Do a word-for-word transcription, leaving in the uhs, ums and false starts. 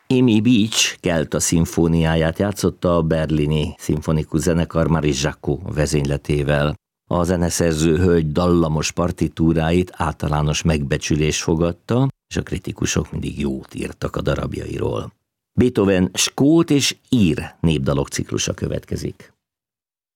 Amy Beach Kelta szimfóniáját játszotta a berlini szimfonikus zenekar Maris Jacot vezényletével. A zeneszerző hölgy dallamos partitúráit általános megbecsülés fogadta, és a kritikusok mindig jót írtak a darabjairól. Beethoven skót és ír népdalok ciklusa következik.